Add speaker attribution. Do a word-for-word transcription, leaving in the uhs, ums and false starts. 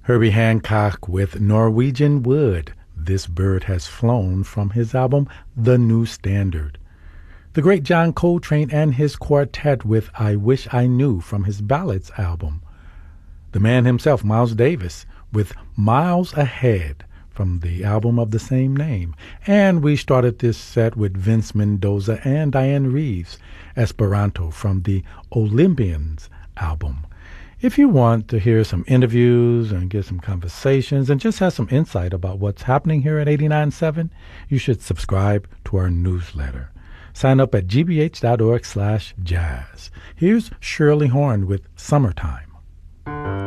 Speaker 1: Herbie Hancock with Norwegian Wood. This Bird Has Flown from his album The New Standard. The great John Coltrane and his quartet with I Wish I Knew from his Ballads album. The man himself, Miles Davis, with Miles Ahead from the album of the same name. And we started this set with Vince Mendoza and Diane Reeves, Esperanto from the Olympians album. If you want to hear some interviews and get some conversations and just have some insight about what's happening here at eighty-nine point seven, you should subscribe to our newsletter. Sign up at gbh.org slash jazz. Here's Shirley Horn with Summertime.